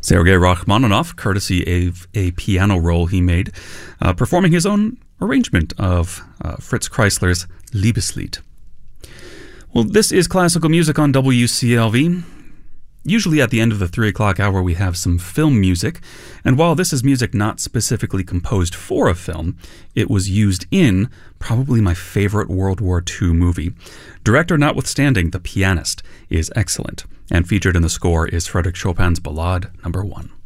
Sergei Rachmaninoff, courtesy of a piano roll he made, performing his own arrangement of Fritz Kreisler's Liebeslied. Well, this is Classical Music on WCLV. Usually at the end of the 3 o'clock hour we have some film music, and while this is music not specifically composed for a film, it was used in probably my favorite World War II movie. Director notwithstanding, The Pianist is excellent, and featured in the score is Frédéric Chopin's Ballade No. 1.